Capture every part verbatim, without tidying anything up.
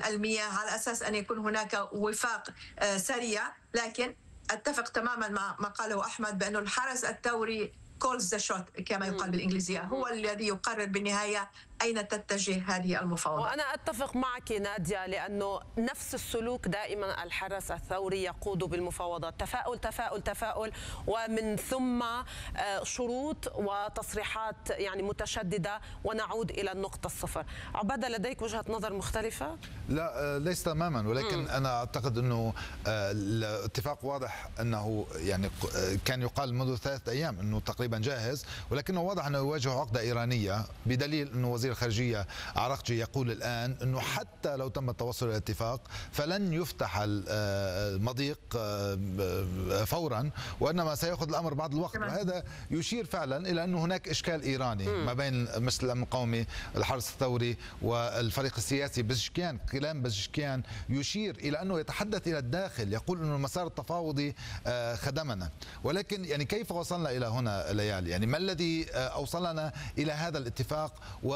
المياه على أساس أن يكون هناك وفاق سريع. لكن أتفق تماما مع ما قاله أحمد بأن الحرس الثوري calls the shot كما يقال بالإنجليزية، هو الذي يقرر بالنهاية أين تتجه هذه المفاوضات. وأنا أتفق معك نادية، لأنه نفس السلوك دائما الحرس الثوري يقود بالمفاوضات، تفاؤل تفاؤل تفاؤل، ومن ثم شروط وتصريحات يعني متشددة ونعود إلى النقطة الصفر. عبادة، لديك وجهة نظر مختلفة؟ لا ليس تماما، ولكن م. أنا أعتقد أنه الاتفاق واضح أنه يعني كان يقال منذ ثلاثة أيام أنه تقريبا جاهز، ولكنه واضح أنه يواجه عقدة إيرانية، بدليل أنه وزير الخارجية عراقجي يقول الآن أنه حتى لو تم التوصل إلى اتفاق فلن يفتح المضيق فورا، وإنما سيأخذ الأمر بعض الوقت. وهذا يشير فعلا إلى أنه هناك إشكال إيراني ما بين مثل الأمن القومي، الحرس الثوري، والفريق السياسي بزشكيان. كلام بزشكيان يشير إلى أنه يتحدث إلى الداخل، يقول أنه المسار التفاوضي خدمنا. ولكن يعني كيف وصلنا إلى هنا ليالي؟ يعني ما الذي أوصلنا إلى هذا الاتفاق،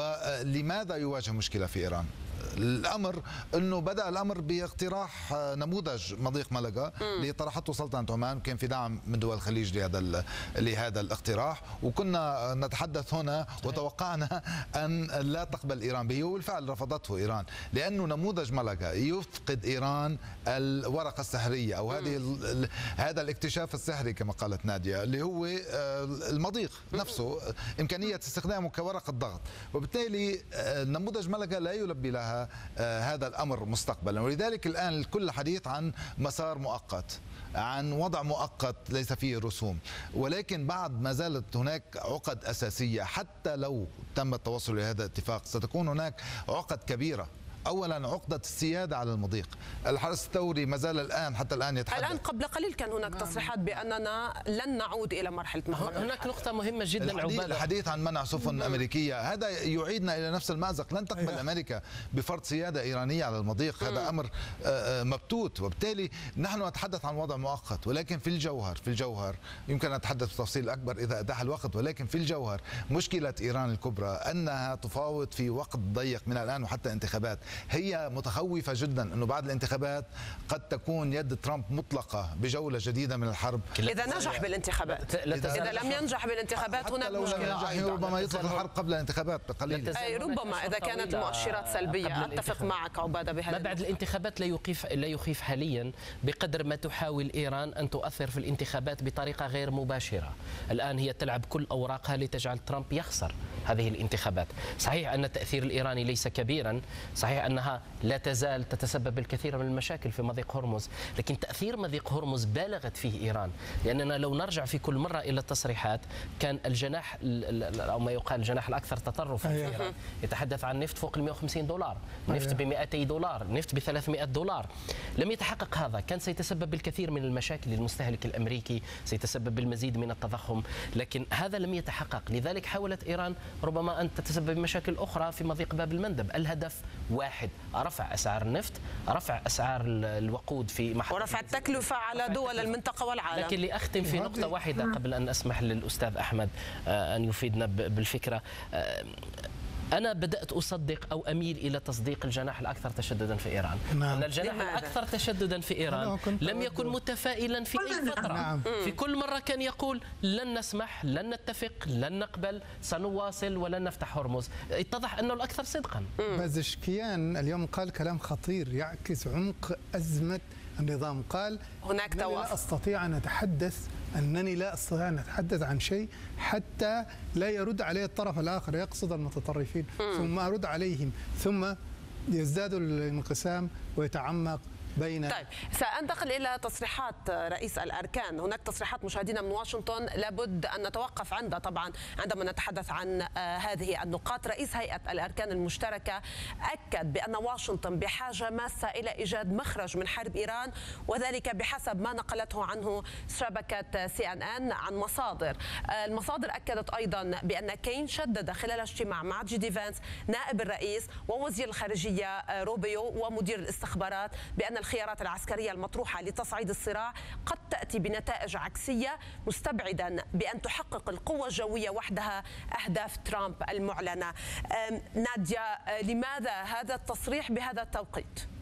ولماذا يواجه مشكلة في إيران؟ الأمر أنه بدأ الأمر باقتراح نموذج مضيق ملقا اللي طرحته سلطنة عمان، كان في دعم من دول الخليج لهذا لهذا الاقتراح، وكنا نتحدث هنا وتوقعنا أن لا تقبل إيران به، وبالفعل رفضته إيران، لأنه نموذج ملقا يفقد إيران الورقة السحرية أو هذه هذا الاكتشاف السحري كما قالت نادية، اللي هو المضيق نفسه، إمكانية استخدامه كورقة ضغط. وبالتالي نموذج ملقا لا يلبي لها هذا الأمر مستقبلا، ولذلك الآن الكل حديث عن مسار مؤقت، عن وضع مؤقت ليس فيه رسوم، ولكن بعد ما زالت هناك عقد أساسية. حتى لو تم التوصل لهذا الاتفاق ستكون هناك عقد كبيرة. اولا عقده السياده على المضيق، الحرس الثوري ما زال الان حتى الان يتحدث. الان قبل قليل كان هناك تصريحات باننا لن نعود الى مرحله محور. هناك نقطه مهمه جدا عباده، الحديث عن منع سفن امريكيه، هذا يعيدنا الى نفس المازق. لن تقبل امريكا بفرض سياده ايرانيه على المضيق، هذا امر مبتوت. وبالتالي نحن نتحدث عن وضع مؤقت، ولكن في الجوهر في الجوهر يمكن ان نتحدث بتفصيل اكبر اذا اتاح الوقت، ولكن في الجوهر مشكله ايران الكبرى انها تفاوض في وقت ضيق من الان وحتى انتخابات. هي متخوفة جدا أنه بعد الانتخابات قد تكون يد ترامب مطلقة بجولة جديدة من الحرب. إذا نجح بالانتخابات، إذا لم ينجح بالانتخابات هناك مشكلة. ربما يطلق الحرب قبل الانتخابات بقليل. أي ربما إذا كانت المؤشرات سلبية. أتفق معك عبادة بهذا. ما بعد الانتخابات لا يخيف لا يخيف حاليا بقدر ما تحاول إيران أن تؤثر في الانتخابات بطريقة غير مباشرة. الآن هي تلعب كل أوراقها لتجعل ترامب يخسر هذه الانتخابات. صحيح أن التأثير الإيراني ليس كبيرا، صحيح أنها لا تزال تتسبب بالكثير من المشاكل في مضيق هرمز، لكن تأثير مضيق هرمز بالغت فيه إيران، لأننا لو نرجع في كل مرة إلى التصريحات كان الجناح أو ما يقال الجناح الأكثر تطرفا في إيران يتحدث عن نفط فوق ال مئة وخمسين دولار، نفط ب مئتي دولار، نفط ب ثلاثمئة دولار. لم يتحقق هذا، كان سيتسبب بالكثير من المشاكل للمستهلك الأمريكي، سيتسبب بالمزيد من التضخم، لكن هذا لم يتحقق. لذلك حاولت إيران ربما أن تتسبب بمشاكل أخرى في مضيق باب المندب. الهدف واحد، رفع أسعار النفط، رفع أسعار الوقود في محل، ورفع التكلفة على دول المنطقة والعالم. لكن لأختم في نقطة واحدة قبل أن أسمح للأستاذ أحمد أن يفيدنا بالفكرة. أنا بدأت أصدق أو أميل إلى تصديق الجناح الأكثر تشددا في إيران. نعم. أن الجناح الأكثر تشددا في إيران لم يكن متفائلا في أي فترة. نعم. في كل مرة كان يقول لن نسمح، لن نتفق، لن نقبل، سنواصل ولن نفتح هرمز. اتضح أنه الأكثر صدقا. بازشكيان اليوم قال كلام خطير يعكس عمق أزمة النظام. قال هناك توافق. لا أستطيع أن أتحدث أنني لا أستطيع أن أتحدث عن شيء حتى لا يرد عليه الطرف الآخر، يقصد المتطرفين، ثم أرد عليهم، ثم يزداد الانقسام ويتعمق بين. طيب سأنتقل إلى تصريحات رئيس الأركان. هناك تصريحات مشاهدينا من واشنطن لابد أن نتوقف عندها طبعا عندما نتحدث عن هذه النقاط. رئيس هيئة الأركان المشتركة أكد بأن واشنطن بحاجة ماسة إلى إيجاد مخرج من حرب إيران، وذلك بحسب ما نقلته عنه شبكة سي أن أن عن مصادر. المصادر أكدت أيضا بأن كين شدد خلال اجتماع مع جي دي فانس نائب الرئيس ووزير الخارجية روبيو ومدير الاستخبارات بأن الخيارات العسكرية المطروحة لتصعيد الصراع قد تأتي بنتائج عكسية، مستبعدا بأن تحقق القوة الجوية وحدها أهداف ترامب المعلنة. نادية، لماذا هذا التصريح بهذا التوقيت؟